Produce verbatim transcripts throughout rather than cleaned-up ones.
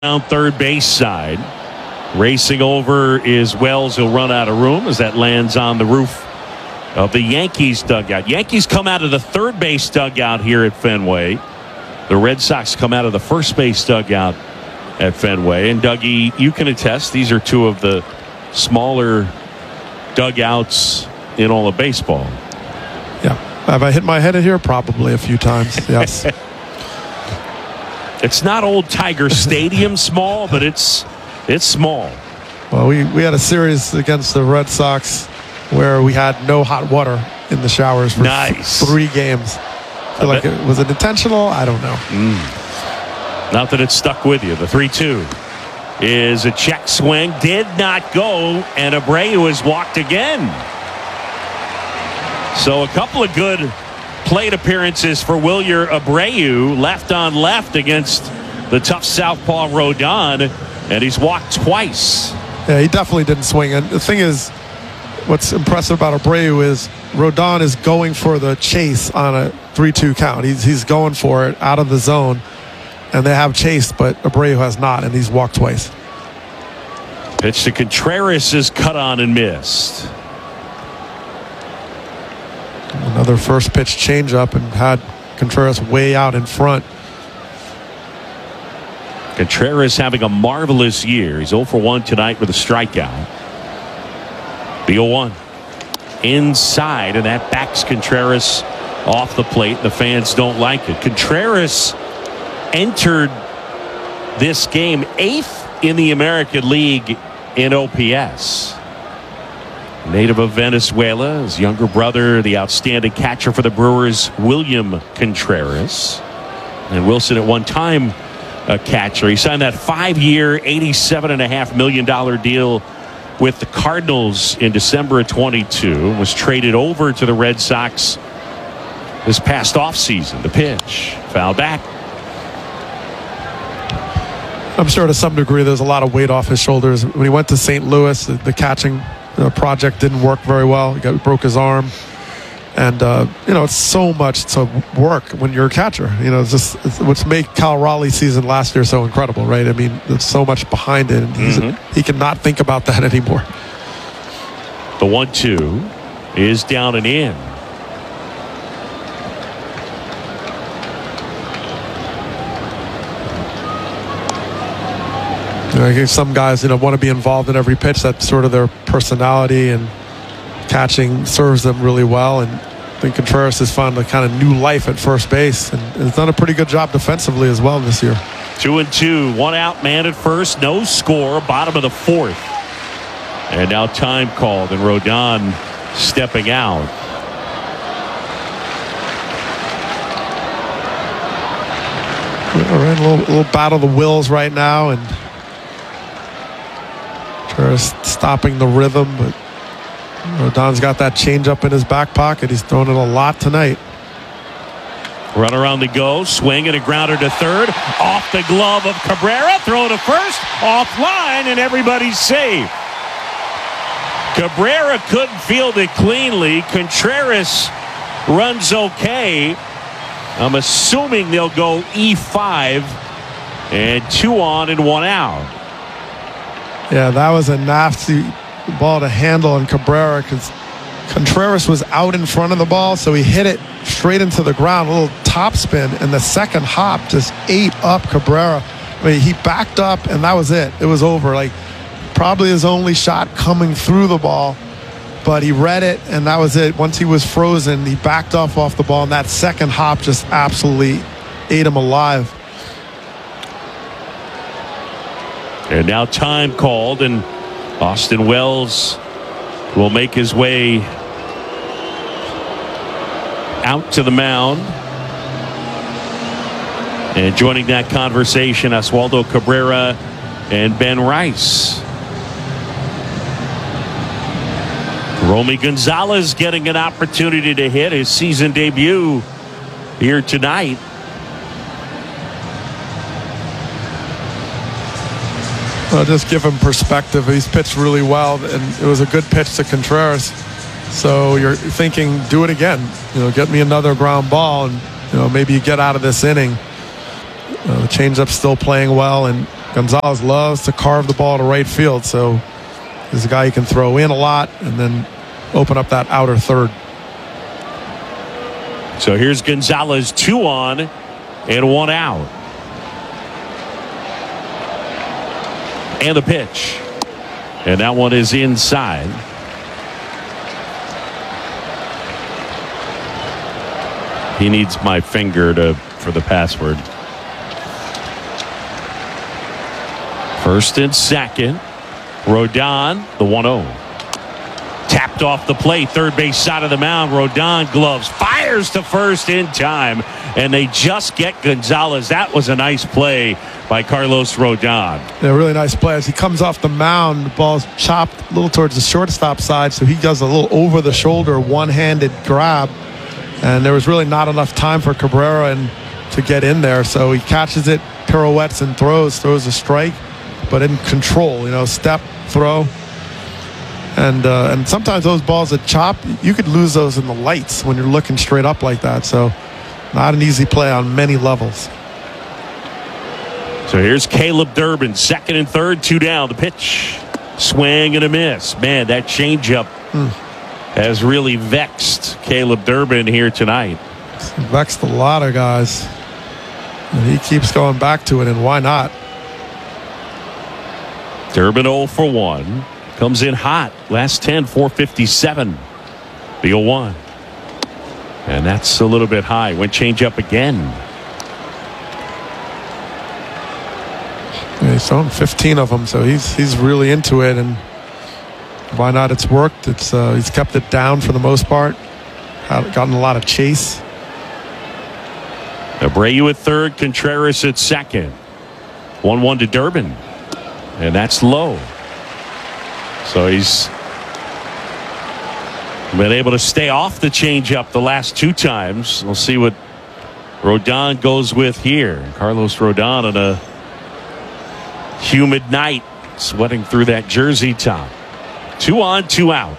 down third base side. Racing over is Wells. He'll run out of room as that lands on the roof of the Yankees dugout. Yankees come out of the third base dugout here at Fenway. The Red Sox come out of the first base dugout at Fenway. And Dougie, you can attest, these are two of the smaller dugouts in all of baseball. Yeah. Have I hit my head in here? Probably a few times. Yes. It's not old Tiger Stadium small, but it's it's small. Well, we, we had a series against the Red Sox where we had no hot water in the showers for nice. th- three games. I feel like it was it intentional? I don't know. Mm. Not that it stuck with you. The three two is a check swing. Did not go, and Abreu is walked again. So a couple of good plate appearances for Wilyer Abreu, left on left against the tough southpaw Rodon, and he's walked twice. Yeah, he definitely didn't swing. And the thing is, what's impressive about Abreu is Rodon is going for the chase on a three two count. He's he's going for it out of the zone, and they have chased, but Abreu has not, and he's walked twice. Pitch to Contreras is cut on and missed. Another first pitch changeup and had Contreras way out in front. Contreras having a marvelous year. He's oh for one tonight with a strikeout. The oh one inside, and that backs Contreras off the plate. The fans don't like it. Contreras entered this game eighth in the American League in O P S. Native of Venezuela, his younger brother, the outstanding catcher for the Brewers, William Contreras. And Wilson at one time a catcher. He signed that five-year, eighty-seven point five million dollars deal with the Cardinals in December of twenty-two. Was traded over to the Red Sox this past offseason. The pitch, foul back. I'm sure to some degree there's a lot of weight off his shoulders. When he went to Saint Louis, the, the catching uh, project didn't work very well. He got, broke his arm. And, uh, you know, it's so much to work when you're a catcher. You know, it's just it's what's made Cal Raleigh's season last year so incredible, right? I mean, there's so much behind it. And he's, mm-hmm. he cannot think about that anymore. The one two is down and in. I guess some guys, you know, want to be involved in every pitch. That's sort of their personality, and catching serves them really well. And I think Contreras has found a kind of new life at first base, and has done a pretty good job defensively as well this year. Two and two, one out, man at first, no score, bottom of the fourth. And now time called, and Rodon stepping out. We're in a little, little battle of the wills right now, and Contreras stopping the rhythm, but Rodon's got that changeup in his back pocket. He's thrown it a lot tonight. Runner on the go, swing and a grounder to third, off the glove of Cabrera, throw to first, offline, and everybody's safe. Cabrera couldn't field it cleanly. Contreras runs okay. I'm assuming they'll go E five, and two on and one out. Yeah, that was a nasty ball to handle on Cabrera, because Contreras was out in front of the ball, so he hit it straight into the ground, a little top spin, and the second hop just ate up Cabrera. I mean, he backed up, and that was it. It was over. Like, probably his only shot coming through the ball, but he read it, and that was it. Once he was frozen, he backed off off the ball, and that second hop just absolutely ate him alive. And now time called, and Austin Wells will make his way out to the mound. And joining that conversation, Oswaldo Cabrera and Ben Rice. Romy Gonzalez getting an opportunity to hit his season debut here tonight. Well, just give him perspective. He's pitched really well, and it was a good pitch to Contreras. So you're thinking, do it again. You know, get me another ground ball, and you know maybe you get out of this inning. Uh, the changeup's still playing well, and Gonzalez loves to carve the ball to right field, so he's a guy you can throw in a lot and then open up that outer third. So here's Gonzalez, two on and one out. And the pitch. And that one is inside. He needs my finger to for the password. First and second. Rodon, the one oh. Tapped off the plate, third base side of the mound. Rodon gloves, fires to first in time, and they just get Gonzalez. That was a nice play by Carlos Rodon. Yeah, really nice play. As he comes off the mound, the ball's chopped a little towards the shortstop side, so he does a little over-the-shoulder one-handed grab, and there was really not enough time for Cabrera and to get in there, so he catches it, pirouettes and throws, throws a strike, but in control, you know, step, throw. And uh, and sometimes those balls that chop, you could lose those in the lights when you're looking straight up like that. So not an easy play on many levels. So here's Caleb Durbin, second and third, two down. The pitch, swing and a miss. Man, that changeup hmm. has really vexed Caleb Durbin here tonight. It's vexed a lot of guys. And he keeps going back to it, and why not? Durbin oh for one. Comes in hot. Last ten, four fifty-seven. The oh one. And that's a little bit high. Went change up again. Yeah, he's thrown fifteen of them, so he's he's really into it. And why not? It's worked. It's uh, he's kept it down for the most part. Had gotten a lot of chase. Abreu at third. Contreras at second. one one to Durbin. And that's low. So he's been able to stay off the changeup the last two times. We'll see what Rodon goes with here. Carlos Rodon on a humid night, sweating through that jersey top. Two on, two out.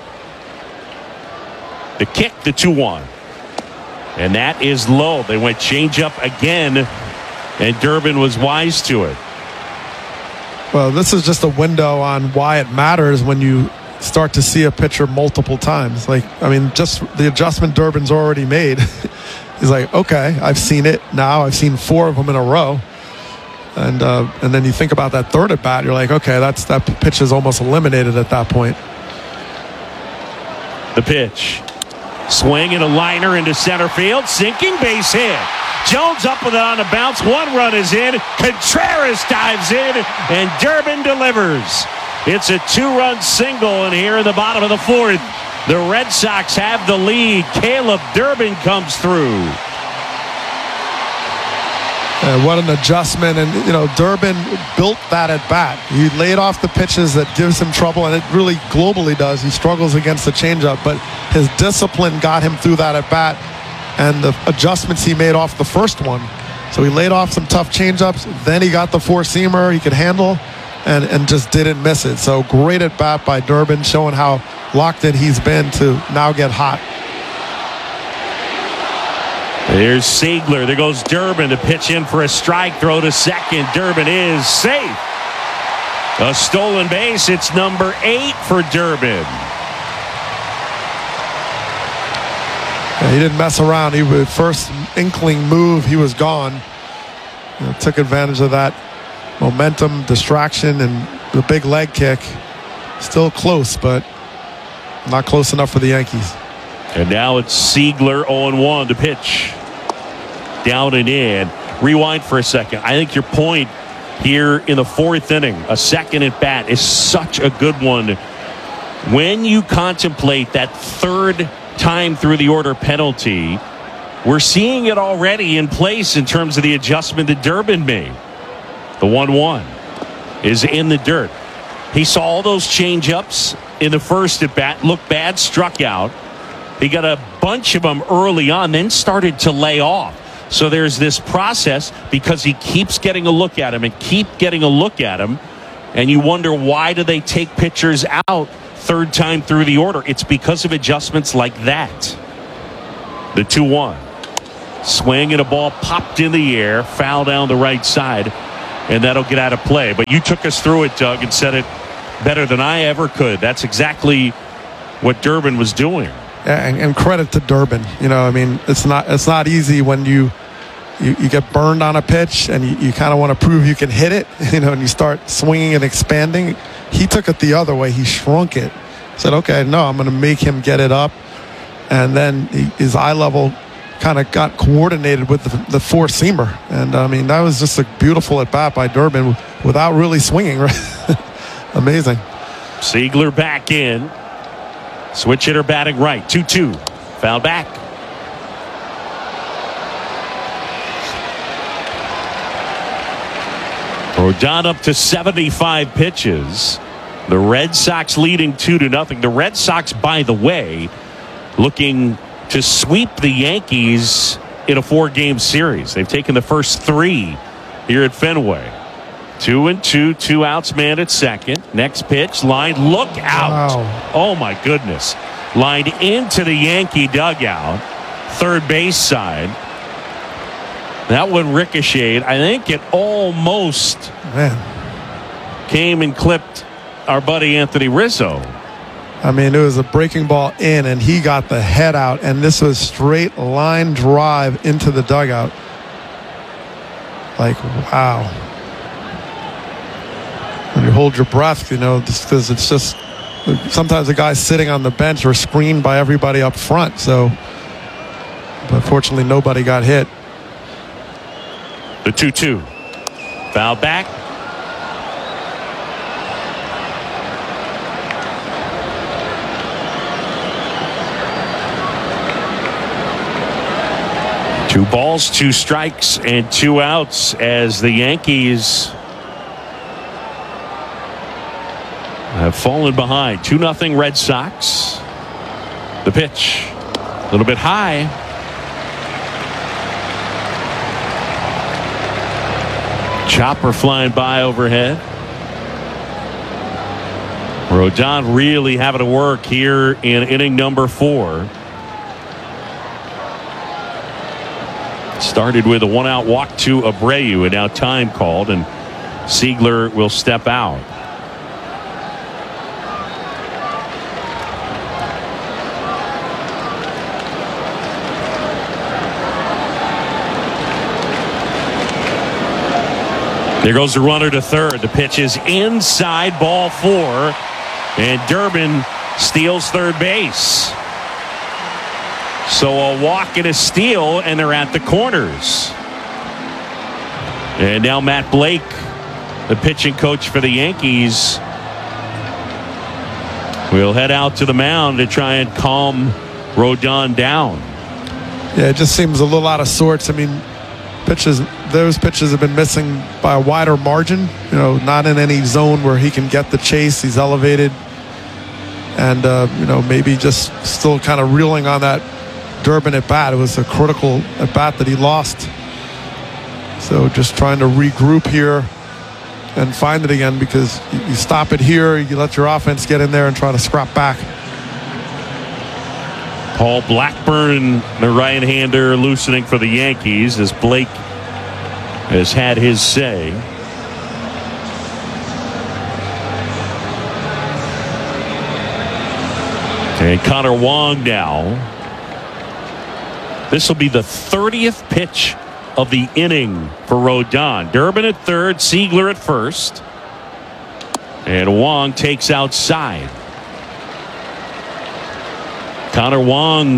The kick, the two one. And that is low. They went changeup again, and Durbin was wise to it. Well, this is just a window on why it matters when you start to see a pitcher multiple times. Like, I mean, just the adjustment Durbin's already made. He's like, okay, I've seen it now. I've seen four of them in a row. And uh, and then you think about that third at bat, you're like, okay, that's that pitch is almost eliminated at that point. The pitch. Swing and a liner into center field. Sinking base hit. Jones up with it on a bounce. One run is in. Contreras dives in, and Durbin delivers. It's a two-run single, and here in the bottom of the fourth, the Red Sox have the lead. Caleb Durbin comes through. And what an adjustment. And, you know, Durbin built that at bat. He laid off the pitches that gives him trouble, and it really globally does. He struggles against the changeup, but his discipline got him through that at bat and the adjustments he made off the first one. So he laid off some tough changeups. Then he got the four-seamer he could handle and, and just didn't miss it. So great at bat by Durbin, showing how locked in he's been to now get hot. There's Siegler. There goes Durbin to pitch in for a strike throw to second. Durbin is safe. A stolen base. It's number eight for Durbin. Yeah, he didn't mess around. He was first inkling move. He was gone. You know, took advantage of that momentum, distraction, and the big leg kick. Still close, but not close enough for the Yankees. And now it's Siegler oh and one to pitch. Down and in. Rewind for a second. I think your point here in the fourth inning, a second at bat, is such a good one. When you contemplate that third time through the order penalty, we're seeing it already in place in terms of the adjustment that Durbin made. The one one is in the dirt. He saw all those change-ups in the first at bat, looked bad, struck out. He got a bunch of them early on, then started to lay off. So there's this process because he keeps getting a look at him and keep getting a look at him. And you wonder, why do they take pitchers out third time through the order? It's because of adjustments like that. The two one. Swing and a ball popped in the air, foul down the right side. and that'll get out of play. But you took us through it, Doug, and said it better than I ever could. That's exactly what Durbin was doing. Yeah, and, and credit to Durbin. You know, I mean, it's not it's not easy when you you, you get burned on a pitch and you, you kind of want to prove you can hit it, you know, and you start swinging and expanding. He took it the other way. He shrunk it. Said, okay, no, I'm going to make him get it up. And then he, his eye level kind of got coordinated with the, the four-seamer. And, I mean, that was just a beautiful at-bat by Durbin without really swinging. Right? Amazing. Ziegler back in. Switch hitter batting right. two two. Foul back. Rodon up to seventy-five pitches. The Red Sox leading two to nothing. The Red Sox, by the way, looking to sweep the Yankees in a four-game series. They've taken the first three here at Fenway. Two and two, two outs, man at second. Next pitch, line, look out. Wow. Oh, my goodness. Lined into the Yankee dugout, third base side. That one ricocheted. I think it almost Man. came and clipped our buddy Anthony Rizzo. I mean, it was a breaking ball in, and he got the head out, and this was straight line drive into the dugout. Like, wow. When you hold your breath, you know, because it's just sometimes the guys sitting on the bench are screened by everybody up front. So, but fortunately, nobody got hit. The two two. Foul back. Two balls, two strikes, and two outs as the Yankees have fallen behind. two nothing Red Sox. The pitch. A little bit high. Chopper flying by overhead. Rodon really having to work here in inning number four. Started with a one-out walk to Abreu, and now time called, and Ziegler will step out. There goes the runner to third. The pitch is inside, ball four, and Durbin steals third base. So a walk and a steal, and they're at the corners. And now Matt Blake, the pitching coach for the Yankees, will head out to the mound to try and calm Rodon down. Yeah, it just seems a little out of sorts. I mean, pitches, those pitches have been missing by a wider margin. You know, not in any zone where he can get the chase. He's elevated, and uh, you know, maybe just still kind of reeling on that Durbin at bat. It was a critical at bat that he lost. So just trying to regroup here and find it again, because you stop it here, you let your offense get in there and try to scrap back. Paul Blackburn, the right-hander, loosening for the Yankees as Blake has had his say. And Connor Wong now. This will be the thirtieth pitch of the inning for Rodon. Durbin at third, Ziegler at first. And Wong takes outside. Connor Wong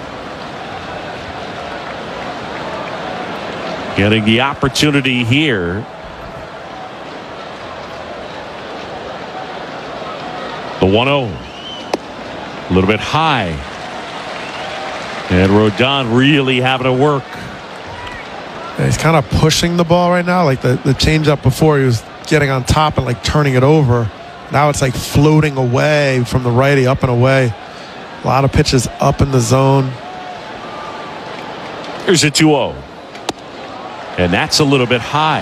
getting the opportunity here. The one oh. A little bit high. And Rodon really having to work. Yeah, he's kind of pushing the ball right now. Like the, the changeup before, he was getting on top and like turning it over. Now it's like floating away from the righty, up and away. A lot of pitches up in the zone. Here's a two oh. And that's a little bit high.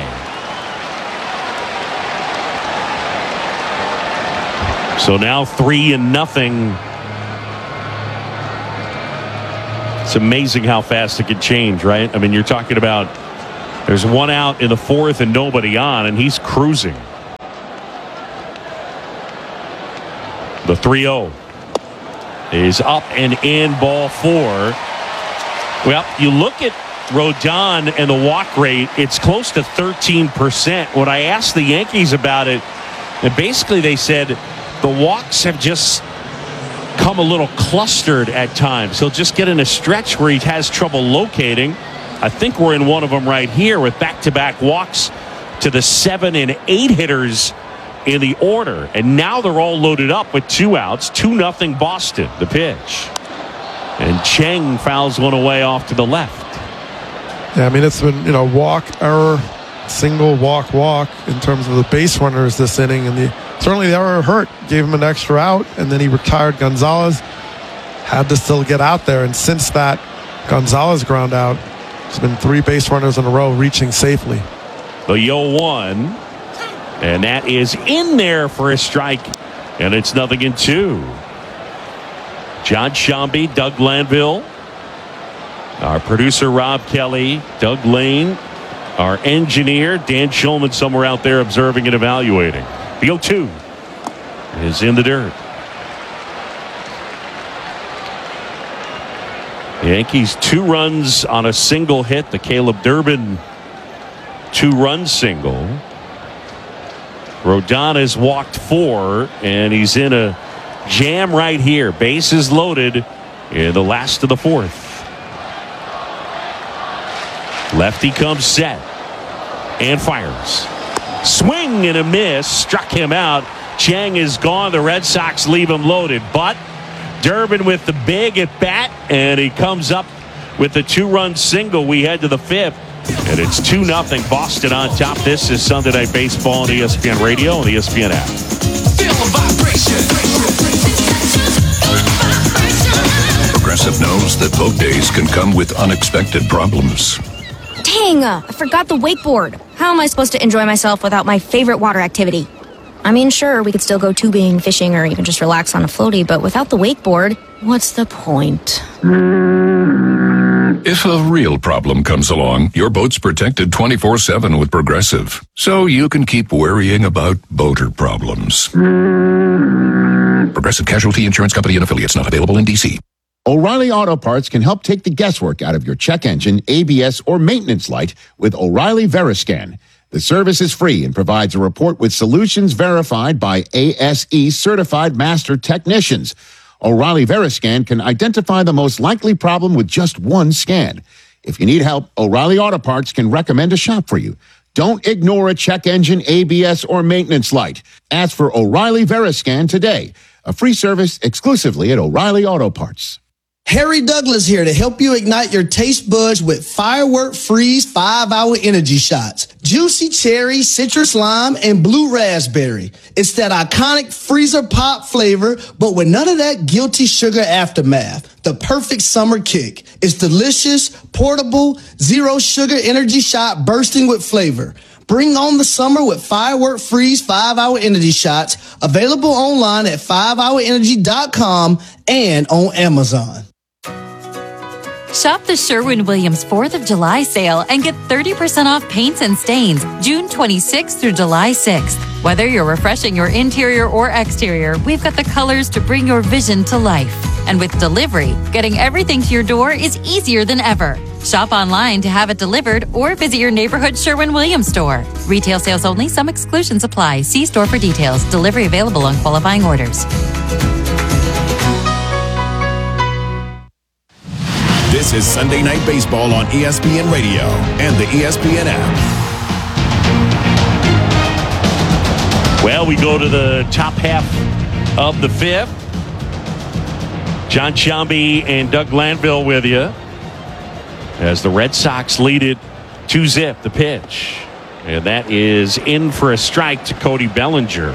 So now three and nothing. It's amazing how fast it can change, right? I mean, you're talking about There's one out in the fourth and nobody on, and he's cruising. The three oh is up and in, ball four. Well, you look at Rodon and the walk rate, it's close to thirteen percent. When I asked the Yankees about it, and basically they said the walks have just come a little clustered at times. He'll just get in a stretch where he has trouble locating. I think we're in one of them right here with back-to-back walks to the seven and eight hitters in the order. And now they're all loaded up with two outs. two nothing Boston, the pitch. And Chang fouls one away off to the left. Yeah, I mean, it's been, you know, walk, error, single, walk, walk in terms of the base runners this inning. And the certainly the error hurt, gave him an extra out, and then he retired Gonzalez. Had to still get out there. And since that Gonzalez ground out, it's been three base runners in a row reaching safely. The oh one, and that is in there for a strike, and it's nothing in two. John Shambi, Doug Glanville, our producer Rob Kelly, Doug Lane, our engineer Dan Schulman somewhere out there observing and evaluating. The oh two is in the dirt. The Yankees two runs on a single hit. The Caleb Durbin two-run single. Rodon has walked four, and he's in a jam right here. Bases loaded in the last of the fourth. Lefty comes set and fires. Swing and a miss. Struck him out. Chang is gone. The Red Sox leave him loaded, but Durbin with the big at bat, and he comes up with the two-run single. We head to the fifth, and it's two nothing Boston on top. This is Sunday Night Baseball on E S P N Radio and the E S P N app. Feel the vibration. Progressive knows that boat days can come with unexpected problems. Dang, I forgot the wakeboard. How am I supposed to enjoy myself without my favorite water activity? I mean, sure, we could still go tubing, fishing, or even just relax on a floaty, but without the wakeboard, what's the point? If a real problem comes along, your boat's protected twenty-four seven with Progressive, so you can keep worrying about boater problems. Progressive Casualty Insurance Company and Affiliates, not available in D C. O'Reilly Auto Parts can help take the guesswork out of your check engine, A B S, or maintenance light with O'Reilly Veriscan. The service is free and provides a report with solutions verified by A S E certified master technicians. O'Reilly Veriscan can identify the most likely problem with just one scan. If you need help, O'Reilly Auto Parts can recommend a shop for you. Don't ignore a check engine, A B S, or maintenance light. Ask for O'Reilly Veriscan today. A free service exclusively at O'Reilly Auto Parts. Harry Douglas here to help you ignite your taste buds with Firework Freeze five hour Energy Shots. Juicy cherry, citrus lime, and blue raspberry. It's that iconic freezer pop flavor, but with none of that guilty sugar aftermath. The perfect summer kick. It's delicious, portable, zero sugar energy shot bursting with flavor. Bring on the summer with Firework Freeze five hour Energy Shots. Available online at five hour energy dot com and on Amazon. Shop the Sherwin-Williams fourth of July sale and get thirty percent off paints and stains June twenty-sixth through July sixth. Whether you're refreshing your interior or exterior, we've got the colors to bring your vision to life. And with delivery, getting everything to your door is easier than ever. Shop online to have it delivered or visit your neighborhood Sherwin-Williams store. Retail sales only. Some exclusions apply. See store for details. Delivery available on qualifying orders. This is Sunday Night Baseball on E S P N Radio and the E S P N app. Well, we go to the top half of the fifth. John Shambi and Doug Glanville with you as the Red Sox lead it two zip. The pitch, and that is in for a strike to Cody Bellinger.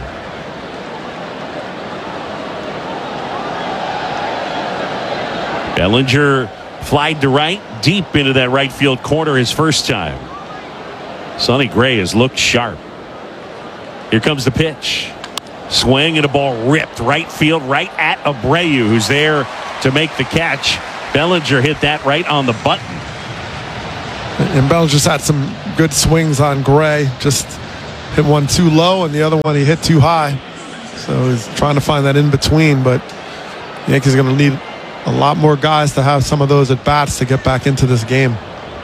Bellinger flied to right, deep into that right field corner his first time. Sonny Gray has looked sharp. Here comes the pitch. Swing and a ball ripped right field, right at Abreu, who's there to make the catch. Bellinger hit that right on the button. And Bellinger's had some good swings on Gray. Just hit one too low, and the other one he hit too high. So he's trying to find that in between, but the Yankees are going to need a lot more guys to have some of those at bats to get back into this game.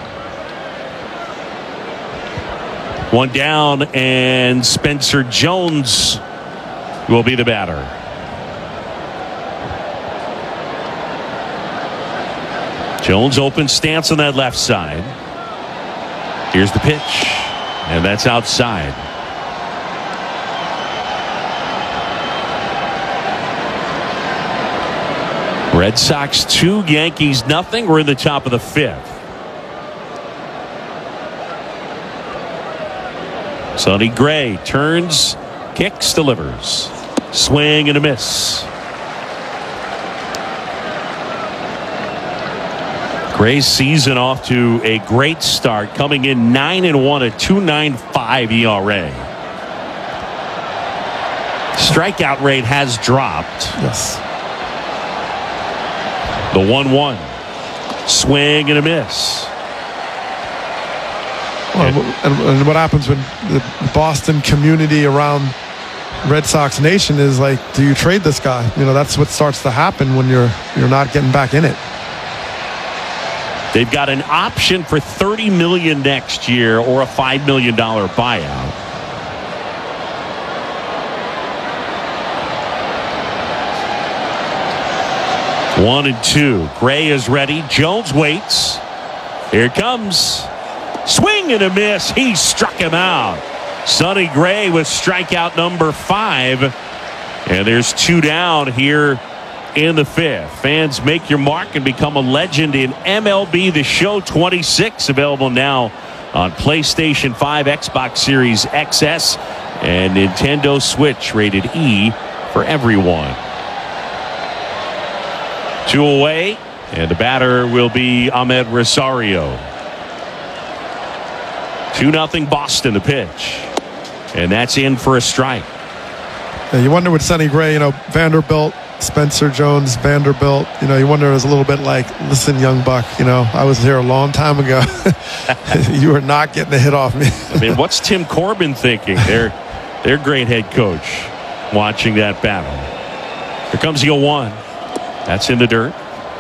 One down, and Spencer Jones will be the batter. Jones open stance on that left side. Here's the pitch, and that's outside. Red Sox two, Yankees nothing. We're in the top of the fifth. Sonny Gray turns, kicks, delivers. Swing and a miss. Gray's season off to a great start, coming in nine and one at two point nine five E R A. Strikeout rate has dropped. Yes. The one one. Swing and a miss. Well, and, and what happens when the Boston community around Red Sox Nation is like, do you trade this guy? You know, that's what starts to happen when you're you're not getting back in it. They've got an option for thirty million dollars next year or a five million dollars buyout. One and two. Gray is ready. Jones waits. Here it comes. Swing and a miss. He struck him out. Sonny Gray with strikeout number five. And there's two down here in the fifth. Fans, make your mark and become a legend in M L B The Show twenty-six. Available now on PlayStation five, Xbox Series X S, and Nintendo Switch, rated E for everyone. Two away, and the batter will be Ahmed Rosario. two nothing Boston, the pitch. And that's in for a strike. Yeah, you wonder with Sonny Gray, you know, Vanderbilt, Spencer Jones, Vanderbilt, you know, you wonder, it was a little bit like, listen, young buck, you know, I was here a long time ago. You are not getting a hit off me. I mean, what's Tim Corbin thinking? They're, they're great head coach watching that battle. Here comes the oh one. That's in the dirt.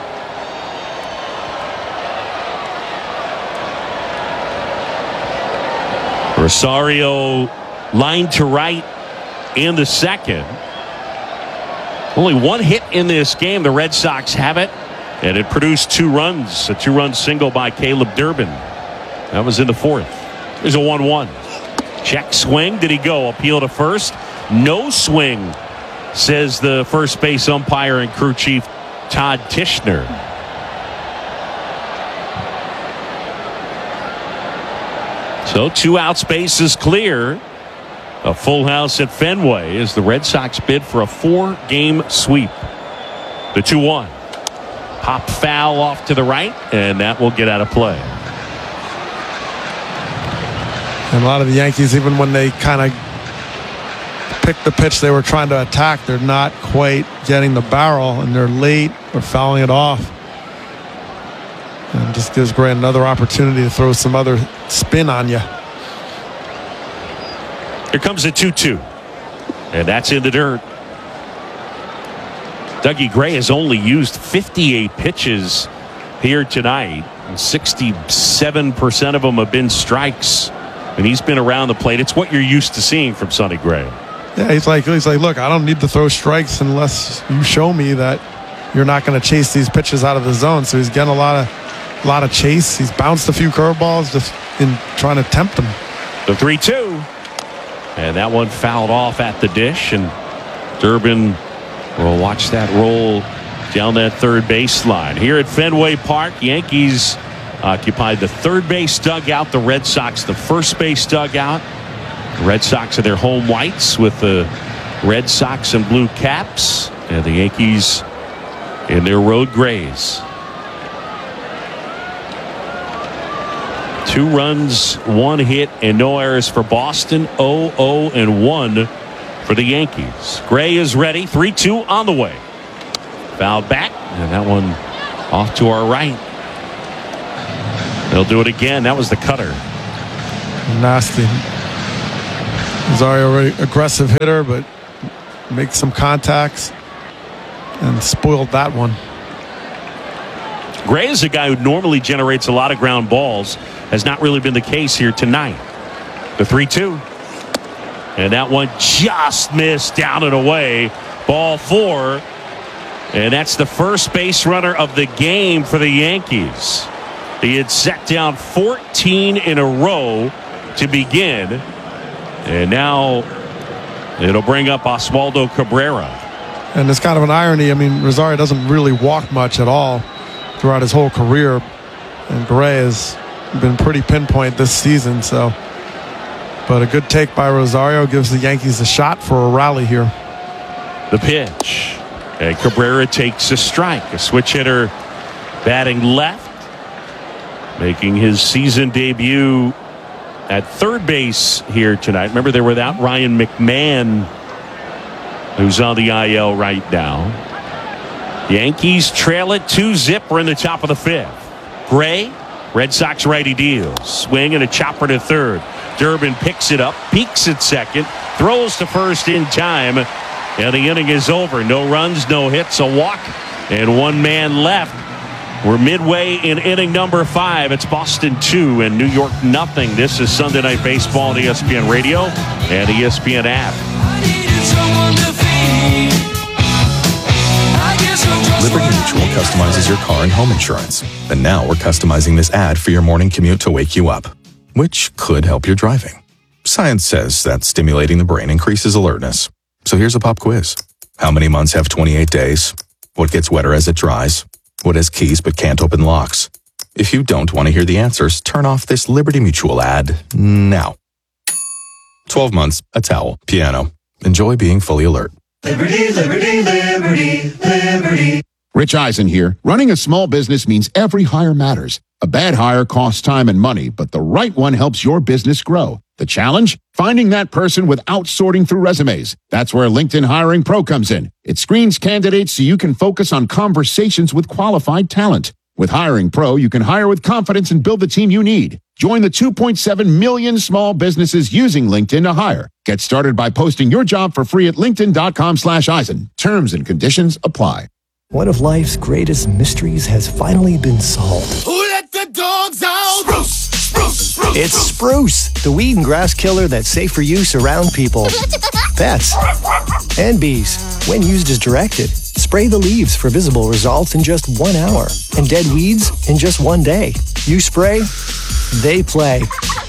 Rosario line to right in the second. Only one hit in this game. The Red Sox have it, and it produced two runs. A two-run single by Caleb Durbin. That was in the fourth. There's a one one. Check swing. Did he go? Appeal to first. No swing, says the first base umpire and crew chief Todd Tishner. So two outs, bases clear. A full house at Fenway as the Red Sox bid for a four-game sweep. The two one. Pop foul off to the right, and that will get out of play. And a lot of the Yankees, even when they kind of picked the pitch they were trying to attack, they're not quite getting the barrel, and they're late or fouling it off. And just gives Gray another opportunity to throw some other spin on you. Here comes the two two. And that's in the dirt. Dougie Gray has only used fifty-eight pitches here tonight, and sixty-seven percent of them have been strikes. And he's been around the plate. It's what you're used to seeing from Sonny Gray. Yeah, he's like, he's like, look, I don't need to throw strikes unless you show me that you're not going to chase these pitches out of the zone. So he's getting a lot of, a lot of chase. He's bounced a few curveballs just in trying to tempt them. The three two. And that one fouled off at the dish, and Durbin will watch that roll down that third baseline. Here at Fenway Park, Yankees occupied the third base dugout, the Red Sox the first base dugout. The Red Sox are their home whites with the Red Sox and blue caps, and the Yankees in their road grays. Two runs, one hit, and no errors for Boston. oh oh and one for the Yankees. Gray is ready. three two on the way. Fouled back, and that one off to our right. They'll do it again. That was the cutter. Nasty. Rosario, very aggressive hitter, but makes some contacts and spoiled that one. Gray is a guy who normally generates a lot of ground balls. Has not really been the case here tonight. The three two. And that one just missed down and away. Ball four. And that's the first base runner of the game for the Yankees. He had set down fourteen in a row to begin. And now it'll bring up Oswaldo Cabrera. And it's kind of an irony. I mean, Rosario doesn't really walk much at all throughout his whole career. And Gray has been pretty pinpoint this season. So, but a good take by Rosario gives the Yankees a shot for a rally here. The pitch. And Cabrera takes a strike. A switch hitter batting left. Making his season debut at third base here tonight. Remember, they're without Ryan McMahon, who's on the I L right now. Yankees trail it two zip. We're in the top of the fifth. Gray, Red Sox righty deals. Swing and a chopper to third. Durbin picks it up, peeks at second, throws to first in time, and the inning is over. No runs, no hits, a walk, and one man left. We're midway in inning number five. It's Boston two and New York nothing. This is Sunday Night Baseball on E S P N Radio and E S P N app. Liberty Mutual customizes your car and home insurance. And now we're customizing this ad for your morning commute to wake you up, which could help your driving. Science says that stimulating the brain increases alertness. So here's a pop quiz. How many months have twenty-eight days? What gets wetter as it dries? What has keys but can't open locks? If you don't want to hear the answers, turn off this Liberty Mutual ad now. twelve months, a towel, piano. Enjoy being fully alert. Liberty, liberty, liberty, liberty. Rich Eisen here. Running a small business means every hire matters. A bad hire costs time and money, but the right one helps your business grow. The challenge? Finding that person without sorting through resumes. That's where LinkedIn Hiring Pro comes in. It screens candidates so you can focus on conversations with qualified talent. With Hiring Pro, you can hire with confidence and build the team you need. Join the two point seven million small businesses using LinkedIn to hire. Get started by posting your job for free at linkedin.com slash Eisen. Terms and conditions apply. One of life's greatest mysteries has finally been solved. Who let the dogs out? Spruce, spruce, spruce. It's Spruce, the weed and grass killer that's safe for use around people, pets, and bees. When used as directed, spray the leaves for visible results in just one hour and dead weeds in just one day. You spray, they play.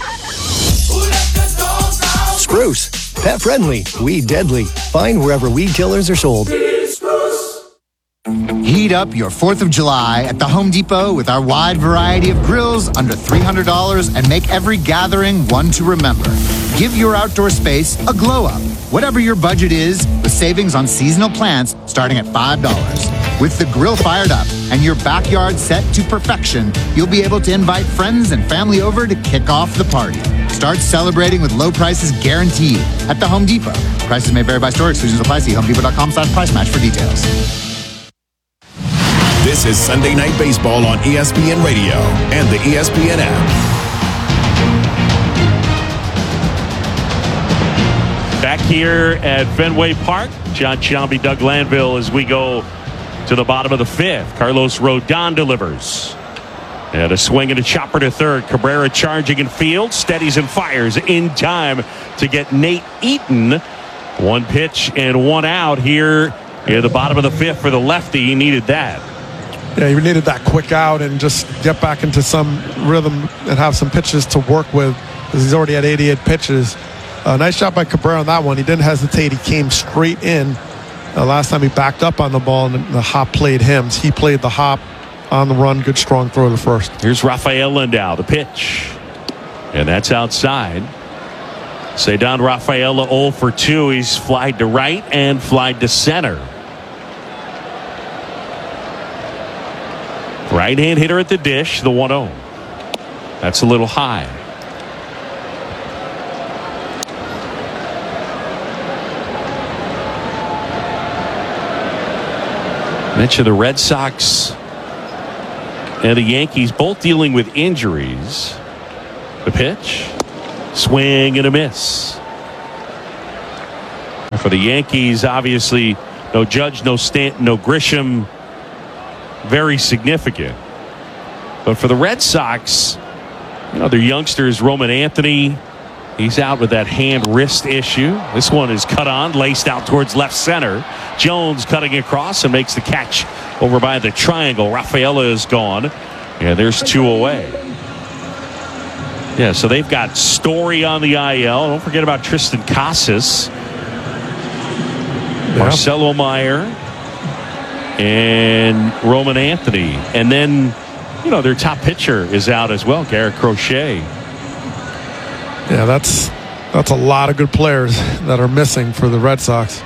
Spruce, pet friendly, weed deadly. Find wherever weed killers are sold. Heat up your fourth of July at the Home Depot with our wide variety of grills under three hundred dollars and make every gathering one to remember. Give your outdoor space a glow up. Whatever your budget is, with savings on seasonal plants starting at five dollars. With the grill fired up and your backyard set to perfection, you'll be able to invite friends and family over to kick off the party. Start celebrating with low prices guaranteed at the Home Depot. Prices may vary by store. Exclusions apply. See homedepot.com slash price match for details. This is Sunday Night Baseball on E S P N Radio and the E S P N app. Back here at Fenway Park, John Sciambi, Doug Lanville, as we go to the bottom of the fifth. Carlos Rodon delivers. And a swing and a chopper to third. Cabrera charging in field, steadies and fires in time to get Nate Eaton. One pitch and one out here in the bottom of the fifth for the lefty. He needed that. Yeah, he needed that quick out and just get back into some rhythm and have some pitches to work with because he's already at eighty-eight pitches. Uh, nice shot by Cabrera on that one. He didn't hesitate. He came straight in. Uh, last time he backed up on the ball and the hop played him. He played the hop on the run. Good strong throw to first. Here's Rafael Lindau, the pitch. And that's outside. Ceddanne Rafaela oh for two. He's flied to right and flied to center. Right-hand hitter at the dish, the one oh. That's a little high. Mention the Red Sox and the Yankees both dealing with injuries. The pitch. Swing and a miss. For the Yankees, obviously, no Judge, no Stanton, no Grisham. Very significant. But for the Red Sox, you know, their youngsters, Roman Anthony, he's out with that hand-wrist issue. This one is cut on, laced out towards left center. Jones cutting across and makes the catch over by the triangle. Rafaela is gone. And there's two away. Yeah, so they've got Story on the I L. Don't forget about Tristan Casas. Yeah. Marcelo Meyer. And Roman Anthony. And then, you know, their top pitcher is out as well, Garrett Crochet. Yeah, that's that's a lot of good players that are missing for the Red Sox.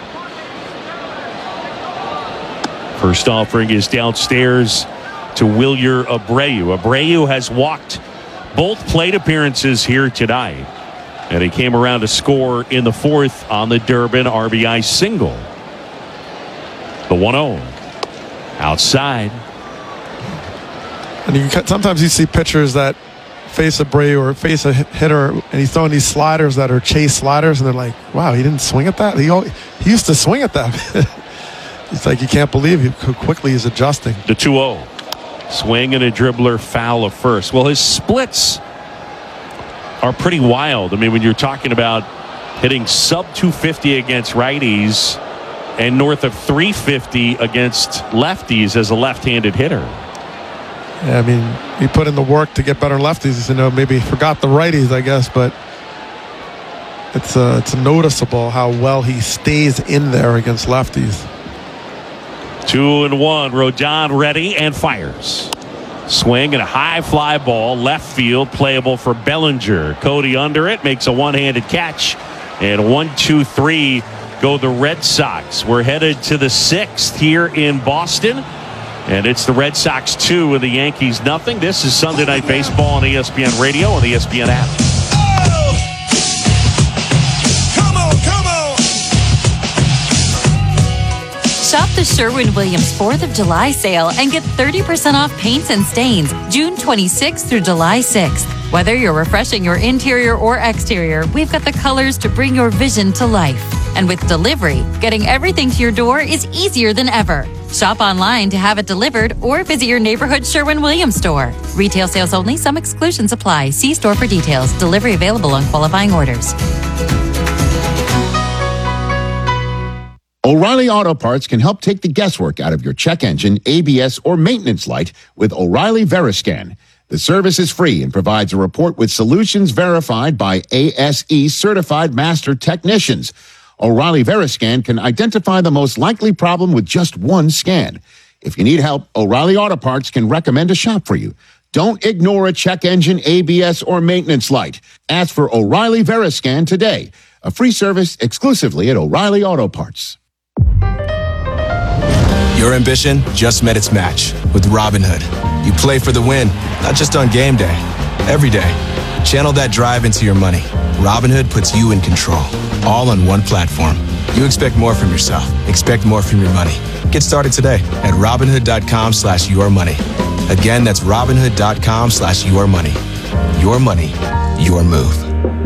First offering is downstairs to Wilyer Abreu. Abreu has walked both plate appearances here tonight. And he came around to score in the fourth on the Durbin R B I single. The one oh. Outside. And you can, sometimes you see pitchers that face a Abreu or face a hitter, and he's throwing these sliders that are chase sliders, and they're like, wow, he didn't swing at that? He, he used to swing at that. It's like you can't believe how quickly he's adjusting. The two oh. Swing and a dribbler, foul of first. Well, his splits are pretty wild. I mean, when you're talking about hitting sub two fifty against righties and north of three fifty against lefties as a left-handed hitter. Yeah, I mean, he put in the work to get better lefties. You know, maybe he forgot the righties, I guess, but it's uh, it's noticeable how well he stays in there against lefties. Two and one. Rodon ready and fires. Swing and a high fly ball, left field, playable for Bellinger. Cody under it, makes a one-handed catch, and one, two, three go the Red Sox. We're headed to the sixth here in Boston. And it's the Red Sox two and the Yankees nothing. This is Sunday Night Baseball on E S P N Radio and the E S P N app. Oh! Come on, come on! Shop the Sherwin-Williams fourth of July sale and get thirty percent off paints and stains June twenty-sixth through July sixth. Whether you're refreshing your interior or exterior, we've got the colors to bring your vision to life. And with delivery, getting everything to your door is easier than ever. Shop online to have it delivered or visit your neighborhood Sherwin-Williams store. Retail sales only. Some exclusions apply. See store for details. Delivery available on qualifying orders. O'Reilly Auto Parts can help take the guesswork out of your check engine, A B S, or maintenance light with O'Reilly Veriscan. The service is free and provides a report with solutions verified by A S E certified master technicians. O'Reilly Veriscan can identify the most likely problem with just one scan. If you need help, O'Reilly Auto Parts can recommend a shop for you. Don't ignore a check engine, A B S, or maintenance light. Ask for O'Reilly Veriscan today. A free service exclusively at O'Reilly Auto Parts. Your ambition just met its match with Robinhood. You play for the win, not just on game day, every day. Channel that drive into your money. Robinhood puts you in control, all on one platform. You expect more from yourself. Expect more from your money. Get started today at Robinhood.com slash your money. Again, that's Robinhood.com slash your money. Your money, your move.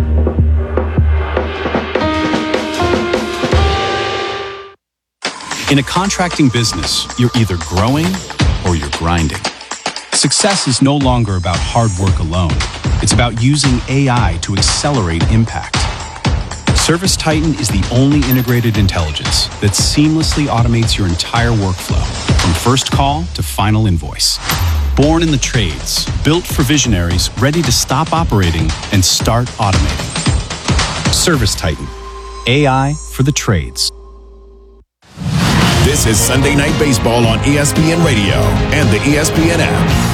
In a contracting business, you're either growing or you're grinding. Success is no longer about hard work alone. It's about using A I to accelerate impact. ServiceTitan is the only integrated intelligence that seamlessly automates your entire workflow, from first call to final invoice. Born in the trades, built for visionaries ready to stop operating and start automating. ServiceTitan, A I for the trades. This is Sunday Night Baseball on E S P N Radio and the E S P N app.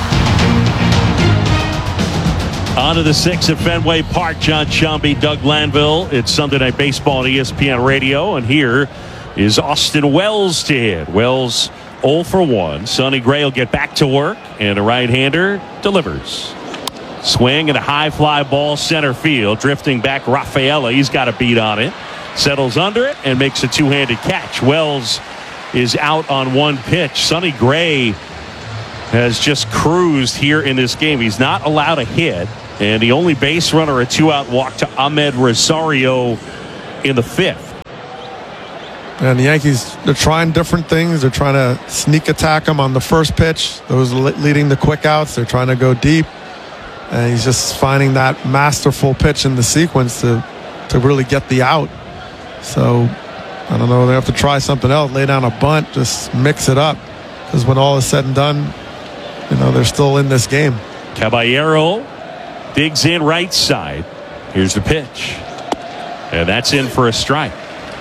On to the sixth at Fenway Park. John Shambi, Doug Glanville. It's Sunday Night Baseball on E S P N Radio, and here is Austin Wells to hit. Wells oh for one. Sonny Gray will get back to work, and a right-hander delivers. Swing and a high fly ball center field. Drifting back, Rafaela. He's got a beat on it. Settles under it and makes a two-handed catch. Wells is out on one pitch. Sonny Gray has just cruised here in this game. He's not allowed a hit. And the only base runner, a two-out walk to Ahmed Rosario in the fifth. And the Yankees, they're trying different things. They're trying to sneak attack him on the first pitch. Those leading the quick outs. They're trying to go deep. And he's just finding that masterful pitch in the sequence to, to really get the out. So, I don't know. They have to try something else. Lay down a bunt. Just mix it up. Because when all is said and done, you know, they're still in this game. Caballero digs in right side. Here's the pitch. And that's in for a strike.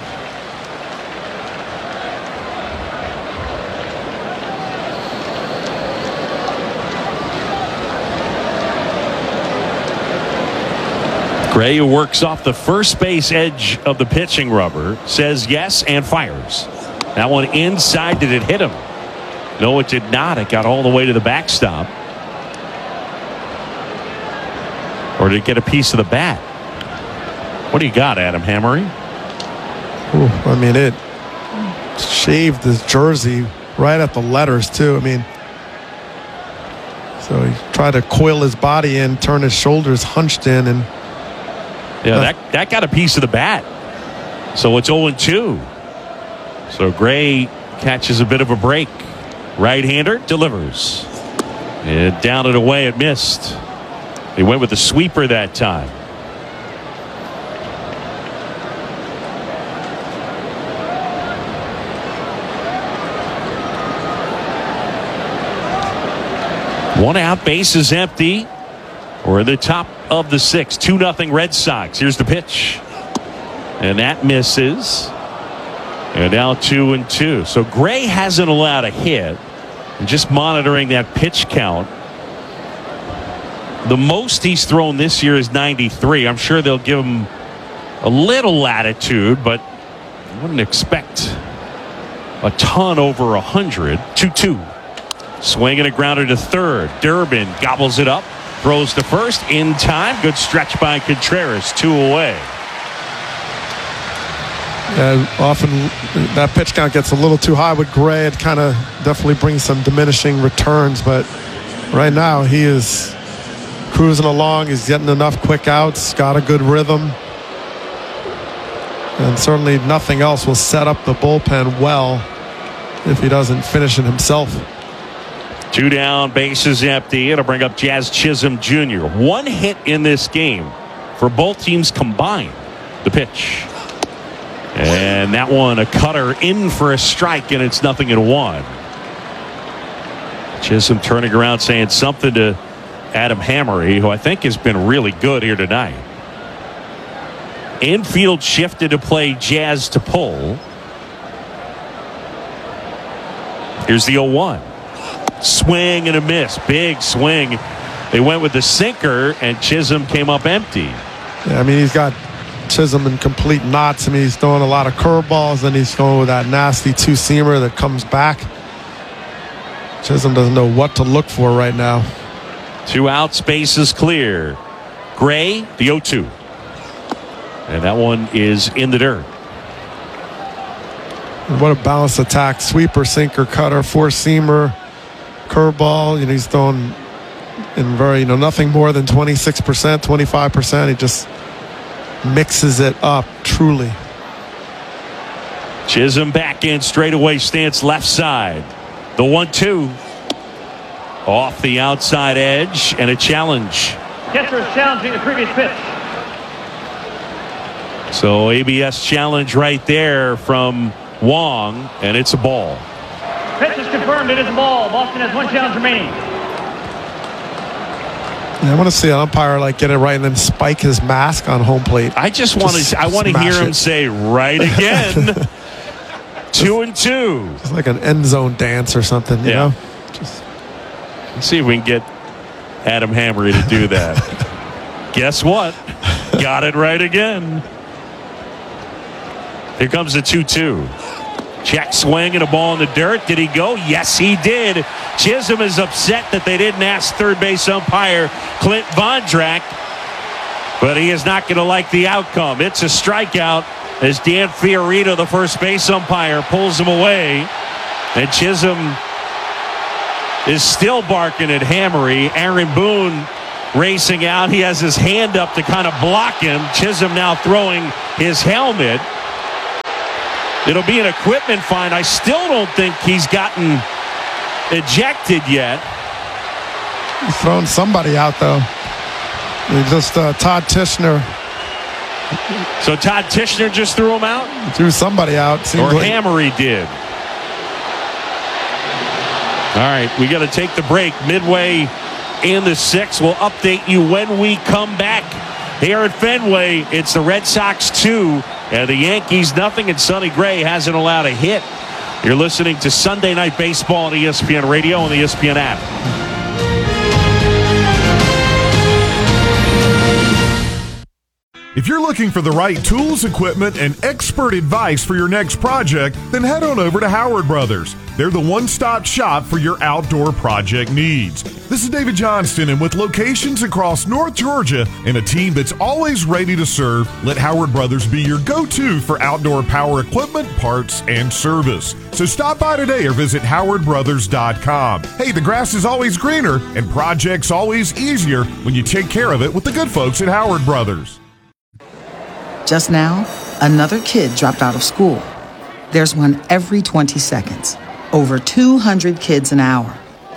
Gray, who works off the first base edge of the pitching rubber, says yes and fires. That one inside. Did it hit him? No, it did not. It got all the way to the backstop. Or did it get a piece of the bat? What do you got, Adam Hammery? Ooh, I mean, it shaved his jersey right at the letters, too. I mean, so he tried to coil his body in, turn his shoulders hunched in, and yeah, that, that got a piece of the bat. So it's oh and two. So Gray catches a bit of a break. Right-hander delivers. And down and away, it missed. He went with the sweeper that time. One out, base is empty. We're in the top of the sixth. two nothing Red Sox. Here's the pitch. And that misses. And now two and two. So Gray hasn't allowed a hit. And just monitoring that pitch count. The most he's thrown this year is ninety-three. I'm sure they'll give him a little latitude, but I wouldn't expect a ton over one hundred. two two. Swinging a grounder to third. Durbin gobbles it up. Throws to first in time. Good stretch by Contreras. Two away. And often that pitch count gets a little too high with Gray. It kind of definitely brings some diminishing returns. But right now he is cruising along. He's getting enough quick outs. Got a good rhythm. And certainly nothing else will set up the bullpen well if he doesn't finish it himself. Two down, bases empty. It'll bring up Jazz Chisholm Junior One hit in this game for both teams combined. The pitch. And that one, a cutter in for a strike, and it's nothing in one. Chisholm turning around saying something to Adam Hammery, who I think has been really good here tonight. Infield shifted to play Jazz to pull. Here's the oh one. Swing and a miss. Big swing. They went with the sinker, and Chisholm came up empty. Yeah, I mean, he's got Chisholm in complete knots. I mean, he's throwing a lot of curveballs, and he's going with that nasty two-seamer that comes back. Chisholm doesn't know what to look for right now. Two outs, base is clear. Gray, the oh two. And that one is in the dirt. And what a balanced attack. Sweeper, sinker, cutter, four-seamer, curveball. You know, he's throwing in very, you know, nothing more than twenty-six percent, twenty-five percent. He just mixes it up, truly. Chisholm back in, straightaway stance left side. The one two. Off the outside edge, and a challenge. Kessler is challenging the previous pitch. So A B S challenge right there from Wong, and it's a ball. Pitch is confirmed. It is a ball. Boston has one challenge remaining. Yeah, I want to see an umpire like get it right and then spike his mask on home plate. I just want to. I want to hear him it. say right again. two and two. It's like an end zone dance or something. You Yeah. know. Just Let's see if we can get Adam Hammery to do that. Guess what? Got it right again. Here comes the two two. Check swing and a ball in the dirt. Did he go? Yes, he did. Chisholm is upset that they didn't ask third base umpire Clint Vondrak, but he is not going to like the outcome. It's a strikeout as Dan Fiorito, the first base umpire, pulls him away. And Chisholm is still barking at Hammery. Aaron Boone racing out. He has his hand up to kind of block him. Chisholm now throwing his helmet. It'll be an equipment fine. I still don't think he's gotten ejected yet. He's thrown somebody out, though. He just uh, Todd Tishner. So Todd Tishner just threw him out? He threw somebody out. Or like. Hammery did. All right, we got to take the break. Midway in the sixth. We'll update you when we come back. Here at Fenway, it's the Red Sox two and the Yankees nothing, and Sonny Gray hasn't allowed a hit. You're listening to Sunday Night Baseball on E S P N Radio and the E S P N app. If you're looking for the right tools, equipment, and expert advice for your next project, then head on over to Howard Brothers. They're the one-stop shop for your outdoor project needs. This is David Johnston, and with locations across North Georgia and a team that's always ready to serve, let Howard Brothers be your go-to for outdoor power equipment, parts, and service. So stop by today or visit howard brothers dot com. Hey, the grass is always greener and projects always easier when you take care of it with the good folks at Howard Brothers. Just now, another kid dropped out of school. There's one every twenty seconds. Over two hundred kids an hour.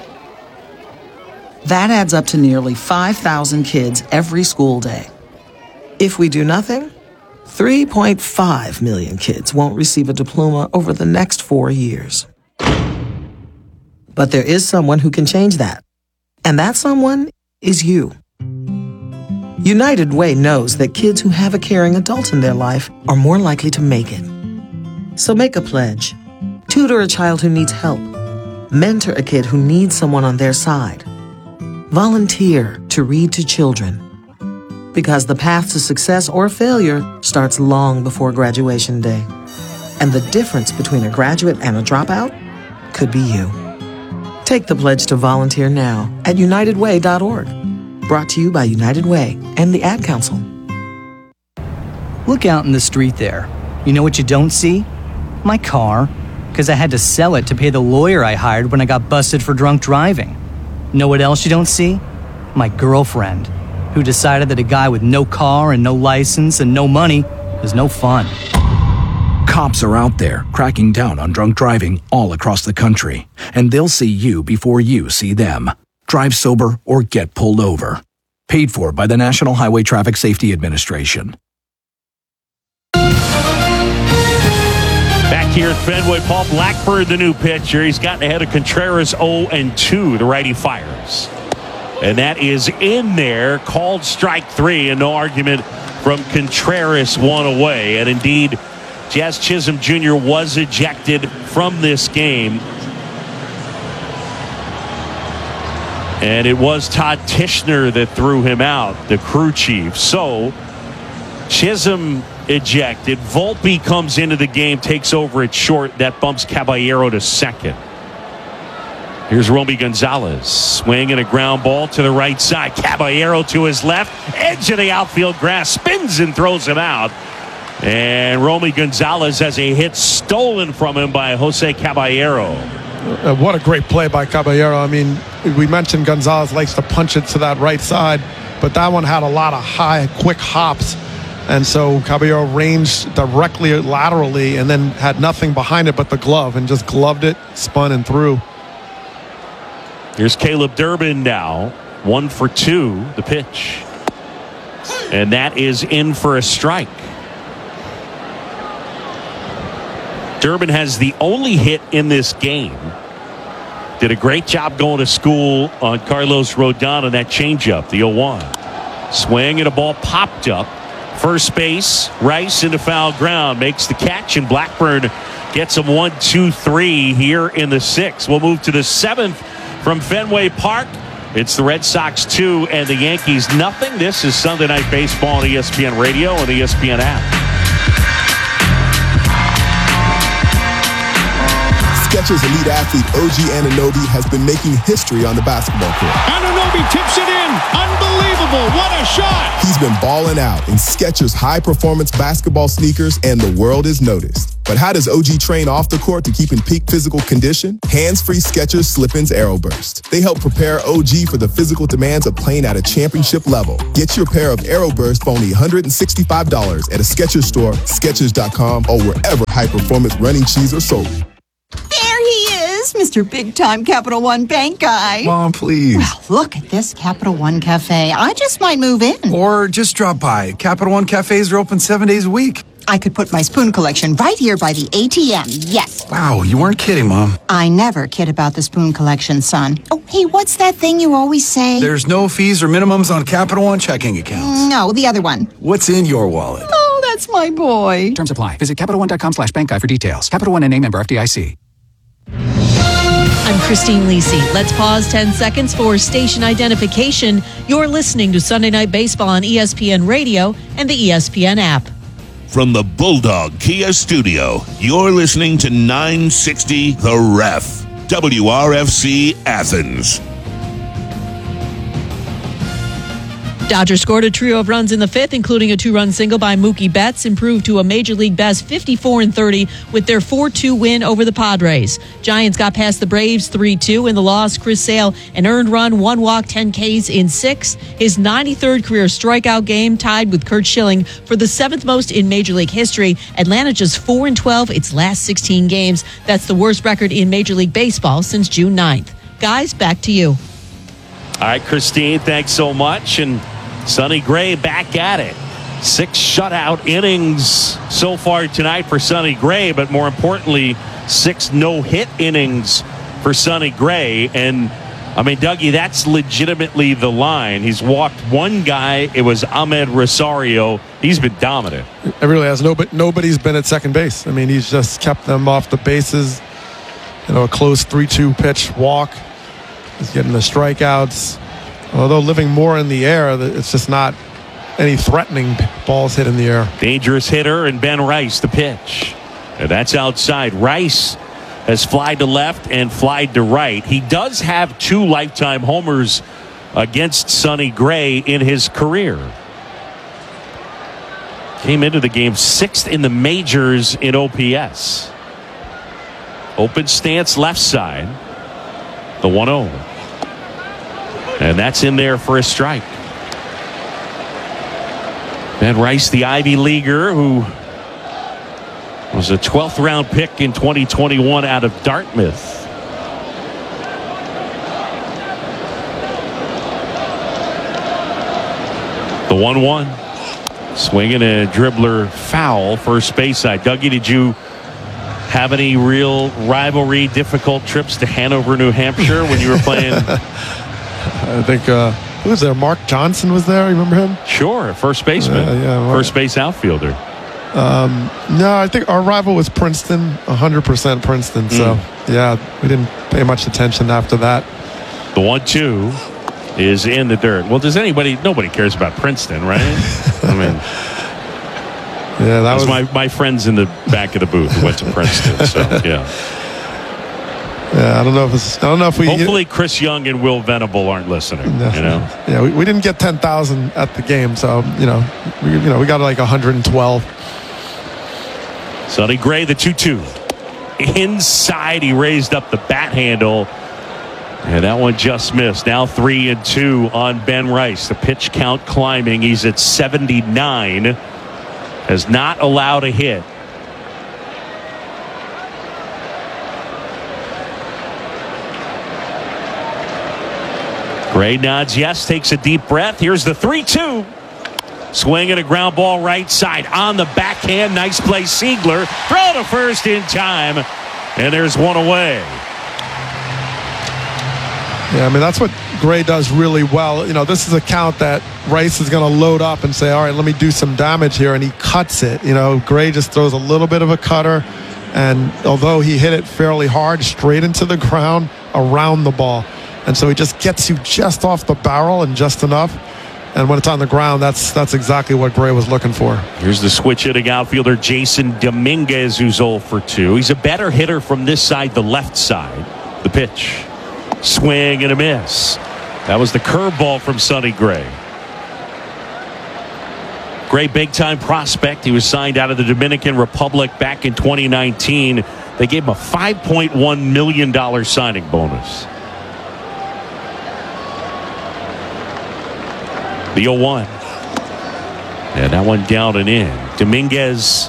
That adds up to nearly five thousand kids every school day. If we do nothing, three point five million kids won't receive a diploma over the next four years. But there is someone who can change that. And that someone is you. United Way knows that kids who have a caring adult in their life are more likely to make it. So make a pledge. Tutor a child who needs help. Mentor a kid who needs someone on their side. Volunteer to read to children. Because the path to success or failure starts long before graduation day. And the difference between a graduate and a dropout could be you. Take the pledge to volunteer now at united way dot org. Brought to you by United Way and the Ad Council. Look out in the street there. You know what you don't see? My car. Because I had to sell it to pay the lawyer I hired when I got busted for drunk driving. Know what else you don't see? My girlfriend, who decided that a guy with no car and no license and no money is no fun. Cops are out there cracking down on drunk driving all across the country, and they'll see you before you see them. Drive sober or get pulled over. Paid for by the National Highway Traffic Safety Administration. Back here at Fenway, Paul Blackburn, the new pitcher. He's gotten ahead of Contreras oh and two. The righty fires. And that is in there, called strike three, and no argument from Contreras, one away. And indeed, Jazz Chisholm Junior was ejected from this game. And it was Todd Tishner that threw him out, the crew chief. So Chisholm ejected. Volpe comes into the game, takes over at short. That bumps Caballero to second. Here's Romy Gonzalez. Swing and a ground ball to the right side. Caballero to his left. Edge of the outfield grass. Spins and throws him out. And Romy Gonzalez has a hit stolen from him by Jose Caballero. Uh, what a great play by Caballero. I mean, we mentioned Gonzalez likes to punch it to that right side, but that one had a lot of high, quick hops. And so Caballero ranged directly laterally and then had nothing behind it but the glove and just gloved it, spun and threw. Here's Caleb Durbin now. One for two, the pitch. And that is in for a strike. Durbin has the only hit in this game. Did a great job going to school on Carlos Rodon on that changeup, the oh one. Swing and a ball popped up. First base, Rice into foul ground, makes the catch, and Blackburn gets him one, two, three here in the sixth. We'll move to the seventh from Fenway Park. It's the Red Sox two and the Yankees nothing. This is Sunday Night Baseball on E S P N Radio and the E S P N app. Skechers elite athlete O G Anunoby has been making history on the basketball court. Anunoby tips it in. Unbelievable. What a shot. He's been balling out in Skechers high-performance basketball sneakers, and the world is noticed. But how does O G train off the court to keep in peak physical condition? Hands-free Skechers Slip-ins Aeroburst. They help prepare O G for the physical demands of playing at a championship level. Get your pair of Aeroburst for only one hundred sixty-five dollars at a Skechers store, Skechers dot com, or wherever high-performance running shoes are sold. There he is, Mister Big Time Capital One Bank guy. Mom, please. Well, look at this Capital One Cafe. I just might move in. Or just drop by. Capital One cafes are open seven days a week. I could put my spoon collection right here by the A T M. Yes. Wow, you weren't kidding, Mom. I never kid about the spoon collection, son. Oh, hey, what's that thing you always say? There's no fees or minimums on Capital One checking accounts. No, the other one. What's in your wallet? Oh, that's my boy. Terms apply. Visit Capital One dot com slash bank guide for details. Capital One N A member F D I C. I'm Christine Lisi. Let's pause ten seconds for station identification. You're listening to Sunday Night Baseball on E S P N Radio and the E S P N app. From the Bulldog Kia Studio, you're listening to nine sixty The Ref, W R F C Athens. Dodgers scored a trio of runs in the fifth, including a two-run single by Mookie Betts, improved to a Major League best fifty-four and thirty with their four two win over the Padres. Giants got past the Braves three two in the loss. Chris Sale, an earned run, one walk, ten Ks in six. His ninety-third career strikeout game, tied with Curt Schilling for the seventh most in Major League history. Atlanta just four and twelve its last sixteen games. That's the worst record in Major League Baseball since June ninth. Guys, back to you. All right, Christine, thanks so much. And Sonny Gray back at it. Six shutout innings so far tonight for Sonny Gray, but more importantly, six no-hit innings for Sonny Gray. And, I mean, Dougie, that's legitimately the line. He's walked one guy. It was Ahmed Rosario. He's been dominant. It really has. Nobody, nobody's been at second base. I mean, he's just kept them off the bases. You know, a close three two pitch walk. He's getting the strikeouts. Although living more in the air, it's just not any threatening balls hit in the air. Dangerous hitter, and Ben Rice, the pitch. And that's outside. Rice has flied to left and flied to right. He does have two lifetime homers against Sonny Gray in his career. Came into the game sixth in the majors in O P S. Open stance left side. The one oh. And that's in there for a strike. Ben Rice, the Ivy Leaguer, who was a twelfth round pick in twenty twenty-one out of Dartmouth. The one one. Swinging a dribbler foul, first base side. Dougie, did you have any real rivalry, difficult trips to Hanover, New Hampshire when you were playing? I think, uh, who was there? Mark Johnson was there. You remember him? Sure, first baseman. Uh, yeah, Mark. First base outfielder. Um, no, I think our rival was Princeton, one hundred percent Princeton. So, Mm. yeah, we didn't pay much attention after that. The one two is in the dirt. Well, does anybody, nobody cares about Princeton, right? I mean, yeah, that was, was my, my friends in the back of the booth who went to Princeton. So, yeah. Yeah, I don't know if it's, I don't know if we. Hopefully, Chris Young and Will Venable aren't listening. You know, yeah, we, we didn't get ten thousand at the game, so you know, we you know we got like one hundred twelve. Sonny Gray, the two two. Inside, he raised up the bat handle. And that one just missed. Now three and two on Ben Rice. The pitch count climbing. He's at seventy-nine. Has not allowed a hit. Gray nods yes, takes a deep breath. Here's the three two. Swing and a ground ball right side on the backhand. Nice play, Siegler. Throw to first in time. And there's one away. Yeah, I mean, that's what Gray does really well. You know, this is a count that Rice is going to load up and say, all right, let me do some damage here. And he cuts it. You know, Gray just throws a little bit of a cutter. And although he hit it fairly hard, straight into the ground, around the ball. And so he just gets you just off the barrel and just enough. And when it's on the ground, that's that's exactly what Gray was looking for. Here's the switch hitting outfielder Jason Dominguez, who's oh for two. He's a better hitter from this side, the left side. The pitch. Swing and a miss. That was the curveball from Sonny Gray. Great big-time prospect. He was signed out of the Dominican Republic back in twenty nineteen. They gave him a five point one million dollars signing bonus. The oh one. And that one down and in. Dominguez,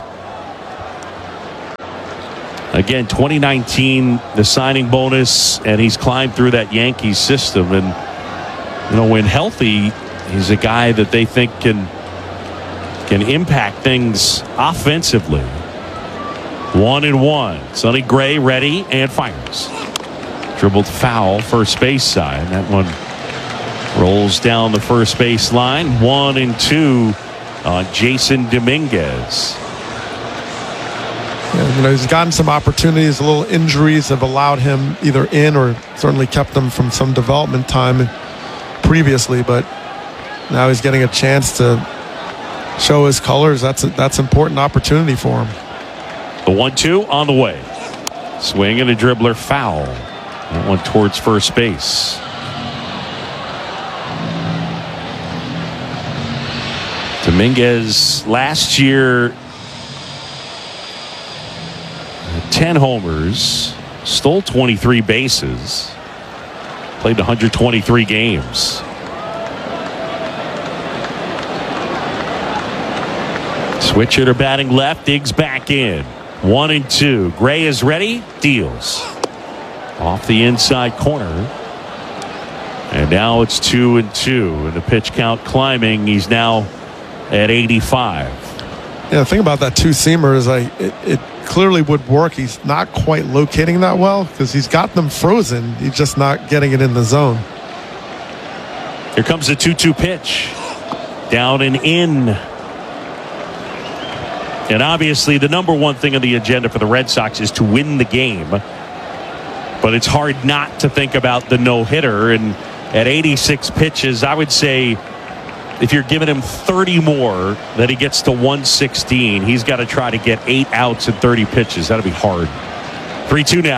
again, twenty nineteen, the signing bonus, and he's climbed through that Yankees system. And, you know, when healthy, he's a guy that they think can, can impact things offensively. One and one. Sonny Gray ready and fires. Dribbled foul, first base side. That one rolls down the first base line. One and two on Jason Dominguez. Yeah, you know, he's gotten some opportunities. A little injuries have allowed him either in or certainly kept him from some development time previously. But now he's getting a chance to show his colors. That's a, that's an important opportunity for him. The one two on the way. Swing and a dribbler foul. That one towards first base. Dominguez last year, ten homers, stole twenty-three bases, played one hundred twenty-three games. Switch hitter batting left, digs back in. One and two. Gray is ready, deals. Off the inside corner. And now it's two and two. And the pitch count climbing. He's now at eighty-five. Yeah, the thing about that two-seamer is like it, it clearly would work. He's not quite locating that well because he's got them frozen. He's just not getting it in the zone. Here comes the two two pitch. Down and in. And obviously the number one thing on the agenda for the Red Sox is to win the game. But it's hard not to think about the no-hitter. And at eighty-six pitches, I would say if you're giving him thirty more, that he gets to one sixteen, he's got to try to get eight outs in thirty pitches. That'll be hard. three two now.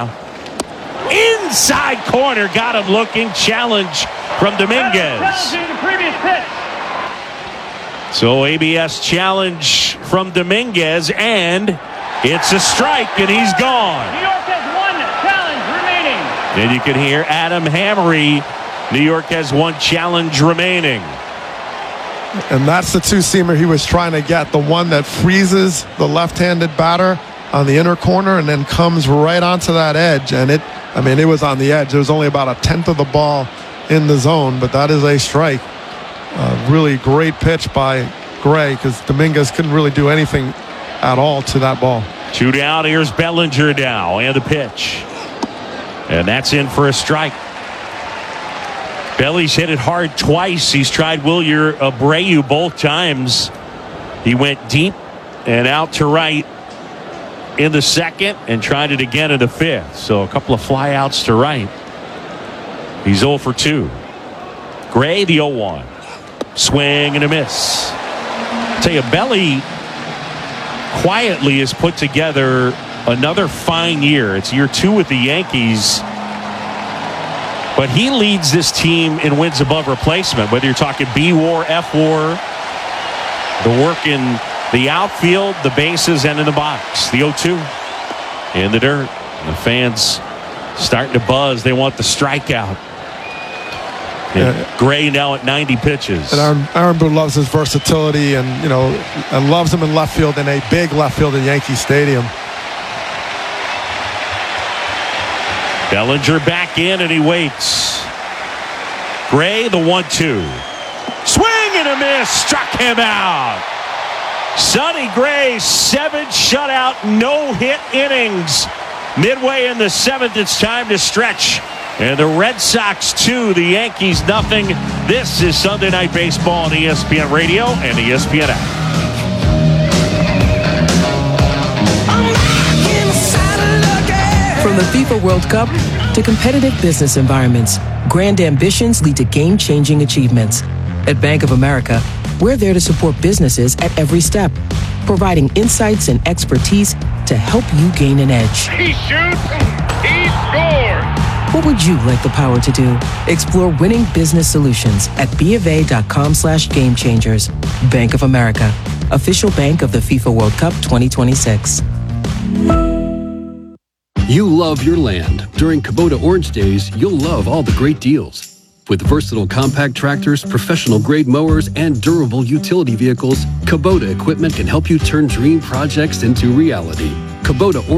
Inside corner, got him looking. Challenge from Dominguez. Challenging the previous pitch. So A B S challenge from Dominguez, and it's a strike, and he's gone. New York has one challenge remaining. And you can hear Adam Hammery. New York has one challenge remaining. And that's the two-seamer he was trying to get, the one that freezes the left-handed batter on the inner corner and then comes right onto that edge. And it, I mean, it was on the edge. It was only about a tenth of the ball in the zone, but that is a strike. Uh, really great pitch by Gray because Dominguez couldn't really do anything at all to that ball. Two down. Here's Bellinger now, and the pitch. And that's in for a strike. Belly's hit it hard twice. He's tried Wilyer Abreu both times. He went deep and out to right in the second and tried it again in the fifth. So a couple of flyouts to right. He's oh for two. Gray, the oh one. Swing and a miss. I'll tell you, Belly quietly has put together another fine year. It's year two with the Yankees. But he leads this team in wins above replacement, whether you're talking B-WAR, F-WAR, the work in the outfield, the bases, and in the box. The oh two in the dirt. And the fans starting to buzz. They want the strikeout. Yeah. Gray now at ninety pitches. And Aaron, Aaron Boone loves his versatility and, you know, and loves him in left field, in a big left field at Yankee Stadium. Bellinger back in and he waits. Gray, the one two. Swing and a miss. Struck him out. Sonny Gray, seven shutout, no hit innings. Midway in the seventh, it's time to stretch. And the Red Sox two, the Yankees nothing. This is Sunday Night Baseball on E S P N Radio and E S P N app. From the FIFA World Cup to competitive business environments, grand ambitions lead to game-changing achievements. At Bank of America, we're there to support businesses at every step, providing insights and expertise to help you gain an edge. He shoots, he scores. What would you like the power to do? Explore winning business solutions at B of A dot com slash game changers. Bank of America. official bank of the FIFA World Cup twenty twenty-six. You love your land. During Kubota Orange Days, you'll love all the great deals. With versatile compact tractors, professional-grade mowers, and durable utility vehicles, Kubota equipment can help you turn dream projects into reality. Kubota